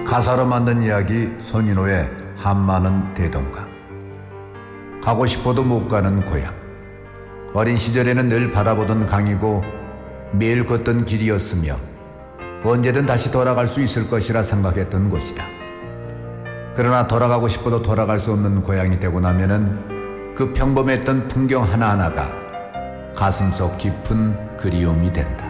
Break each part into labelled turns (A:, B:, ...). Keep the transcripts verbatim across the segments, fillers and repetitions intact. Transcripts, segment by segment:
A: 가사로 만든 이야기 손인호의 한마는 대동강. 가고 싶어도 못 가는 고향. 어린 시절에는 늘 바라보던 강이고 매일 걷던 길이었으며 언제든 다시 돌아갈 수 있을 것이라 생각했던 곳이다. 그러나 돌아가고 싶어도 돌아갈 수 없는 고향이 되고 나면은 그 평범했던 풍경 하나하나가 가슴속 깊은 그리움이 된다.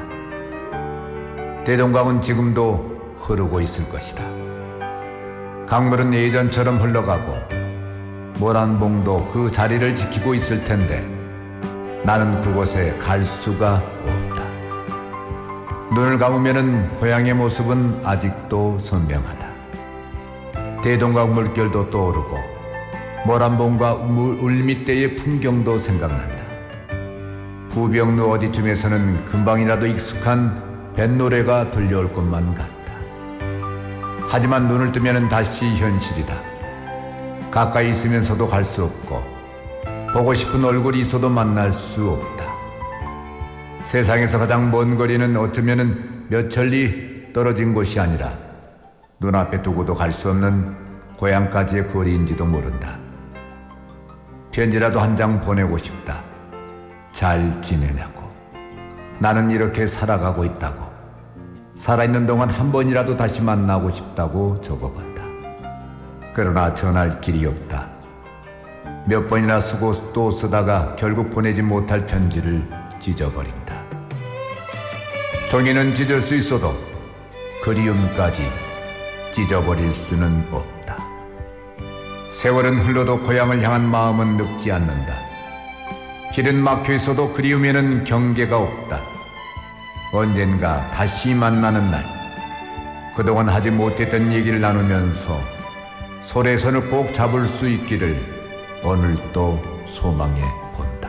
A: 대동강은 지금도 흐르고 있을 것이다. 강물은 예전처럼 흘러가고 모란봉도 그 자리를 지키고 있을 텐데 나는 그곳에 갈 수가 없다. 눈을 감으면은 고향의 모습은 아직도 선명하다. 대동강 물결도 떠오르고 모란봉과 울밑대의 풍경도 생각난다. 부병루 어디쯤에서는 금방이라도 익숙한 뱃노래가 들려올 것만 같다. 하지만 눈을 뜨면 다시 현실이다. 가까이 있으면서도 갈 수 없고 보고 싶은 얼굴이 있어도 만날 수 없다. 세상에서 가장 먼 거리는 어쩌면 몇 천리 떨어진 곳이 아니라 눈앞에 두고도 갈 수 없는 고향까지의 거리인지도 모른다. 편지라도 한 장 보내고 싶다. 잘 지내냐고. 나는 이렇게 살아가고 있다고. 살아있는 동안 한 번이라도 다시 만나고 싶다고 적어본다. 그러나 전할 길이 없다. 몇 번이나 쓰고 또 쓰다가 결국 보내지 못할 편지를 찢어버린다. 종이는 찢을 수 있어도 그리움까지 찢어버릴 수는 없다. 세월은 흘러도 고향을 향한 마음은 늙지 않는다. 길은 막혀 있어도 그리움에는 경계가 없다. 언젠가 다시 만나는 날, 그동안 하지 못했던 얘기를 나누면서 소래선을 꼭 잡을 수 있기를 오늘 또 소망해